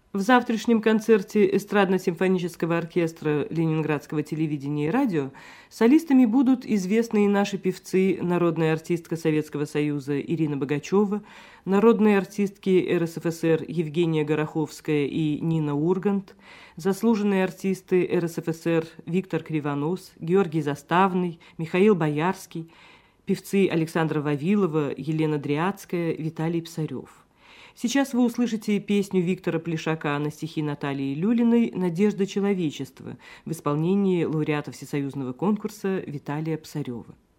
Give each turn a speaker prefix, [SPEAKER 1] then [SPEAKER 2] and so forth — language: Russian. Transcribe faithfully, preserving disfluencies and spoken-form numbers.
[SPEAKER 1] В завтрашнем концерте эстрадно-симфонического оркестра Ленинградского телевидения и радио солистами будут известные наши певцы, народная артистка Советского Союза Ирина Богачева, народные артистки эр эс эф эс эр Евгения Гороховская и Нина Ургант, заслуженные артисты эр эс эф эс эр Виктор Кривонос, Георгий Заставный, Михаил Боярский, певцы Александра Вавилова, Елена Дриадская, Виталий Псарев. Сейчас вы услышите песню Виктора Плешака на стихи Натальи Люлиной «Надежда человечества» в исполнении лауреата всесоюзного конкурса Виталия Псарева.